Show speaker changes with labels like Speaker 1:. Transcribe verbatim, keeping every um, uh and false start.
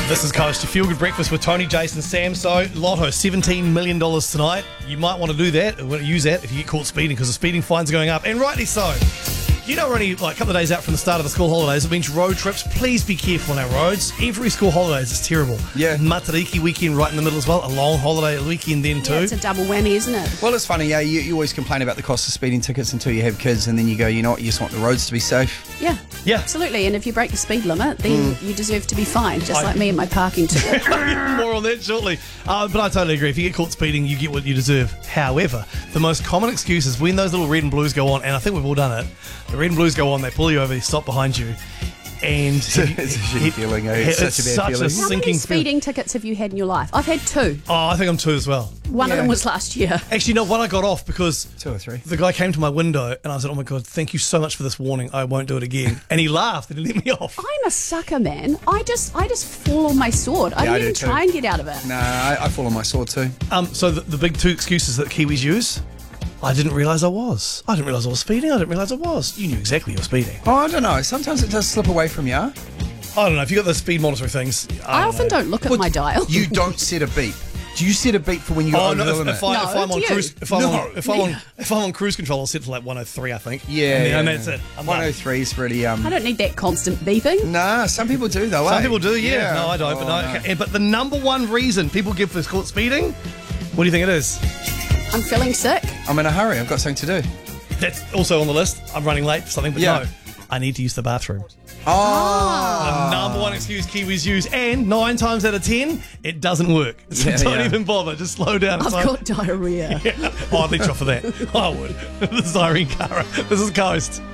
Speaker 1: This is Coast, your feel-good breakfast with Tony, Jason, Sam. So, Lotto, seventeen million dollars tonight. You might want to do that, or use that if you get caught speeding, because the speeding fines are going up, and rightly so. You know, we're only like a couple of days out from the start of the school holidays. It means road trips. Please be careful on our roads. Every school holidays is terrible.
Speaker 2: Yeah.
Speaker 1: Matariki weekend right in the middle as well. A long holiday weekend then too.
Speaker 3: Yeah, it's a double whammy, isn't it?
Speaker 2: Well, it's funny, yeah, you, you always complain about the cost of speeding tickets until you have kids, and then you go, you know what, you just want the roads to be safe.
Speaker 3: Yeah.
Speaker 1: Yeah.
Speaker 3: Absolutely. And if you break the speed limit, then you deserve to be fined, just
Speaker 1: I-
Speaker 3: like me and my parking ticket.
Speaker 1: More on that shortly. Uh, but I totally agree. If you get caught speeding, you get what you deserve. However, the most common excuse is when those little red and blues go on, and I think we've all done it, the red and blues go on, they pull you over, they stop behind you, and...
Speaker 2: It's a shitty feeling, eh? It's
Speaker 1: It's
Speaker 2: such a bad
Speaker 1: such
Speaker 2: feeling.
Speaker 1: a
Speaker 3: How many
Speaker 1: sinking
Speaker 3: speeding
Speaker 1: feeling.
Speaker 3: tickets have you had in your life? I've had two.
Speaker 1: Oh, I think I'm two as well.
Speaker 3: One of
Speaker 2: Yeah.
Speaker 3: them was last year.
Speaker 1: Actually, no, one I got off because
Speaker 2: Two or three.
Speaker 1: the guy came to my window and I said, oh my God, thank you so much for this warning. I won't do it again. And he laughed and he let me off.
Speaker 3: I'm a sucker, man. I just I just fall on my sword. I
Speaker 2: Yeah,
Speaker 3: don't
Speaker 2: I do
Speaker 3: even
Speaker 2: too.
Speaker 3: try and get out of it.
Speaker 2: Nah, I, I fall on my sword too.
Speaker 1: Um, so the, the big two excuses that Kiwis use, I didn't realise I was. I didn't realise I was speeding. I didn't realise I was. You knew exactly you were speeding.
Speaker 2: Oh, I don't know. Sometimes it does slip away from you.
Speaker 1: I don't know. If you got the speed monitoring things, I,
Speaker 3: I
Speaker 1: don't
Speaker 3: often
Speaker 1: know.
Speaker 3: don't look at
Speaker 2: Well,
Speaker 3: my dial.
Speaker 2: You don't set a beat. Do you set a beat for when you go
Speaker 1: Oh
Speaker 2: over
Speaker 1: no!
Speaker 2: the
Speaker 1: If,
Speaker 2: limit?
Speaker 1: if, I,
Speaker 3: No,
Speaker 1: if I'm
Speaker 3: do
Speaker 1: on
Speaker 3: you?
Speaker 1: cruise, if I'm
Speaker 2: No.
Speaker 1: on, if I'm on, if I'm on cruise control, I'll set it for like one oh three, I think.
Speaker 2: Yeah,
Speaker 1: and, then,
Speaker 2: yeah,
Speaker 1: and
Speaker 2: yeah.
Speaker 1: that's it. I'm
Speaker 2: one oh
Speaker 1: done.
Speaker 2: three is really um.
Speaker 3: I don't need that constant beeping.
Speaker 2: Nah, some people do though.
Speaker 1: Some
Speaker 2: eh?
Speaker 1: people do, yeah. No, I don't. but,
Speaker 2: Oh,
Speaker 1: no,
Speaker 2: no.
Speaker 1: okay. But the number one reason people give for caught speeding, what do you think it is?
Speaker 3: I'm feeling sick.
Speaker 2: I'm in a hurry. I've got something to do.
Speaker 1: That's also on the list. I'm running late for something, but
Speaker 2: Yeah.
Speaker 1: no, I need to use the bathroom.
Speaker 2: Oh,
Speaker 1: The number one excuse Kiwis use, and nine times out of ten, it doesn't work. So
Speaker 2: Yeah,
Speaker 1: don't
Speaker 2: yeah.
Speaker 1: even bother. Just slow down.
Speaker 3: I've
Speaker 1: It's like-
Speaker 3: got diarrhea.
Speaker 1: Yeah. Oh, I'd let you off for that. I would. This is Irene Cara. This is Coast.